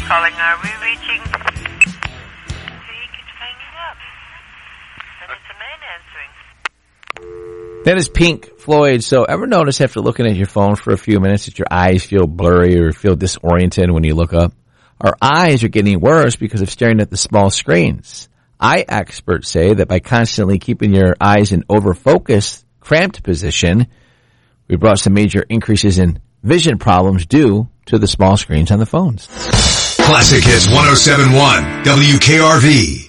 calling. Are we reaching? He keeps hanging up. And it's a man answering. That is Pink Floyd. So ever notice after looking at your phone for a few minutes that your eyes feel blurry or feel disoriented when you look up? Our eyes are getting worse because of staring at the small screens. Eye experts say that by constantly keeping your eyes in over-focused, cramped position, we brought some major increases in vision problems due to the small screens on the phones. Classic Hits 107.1 WKRV.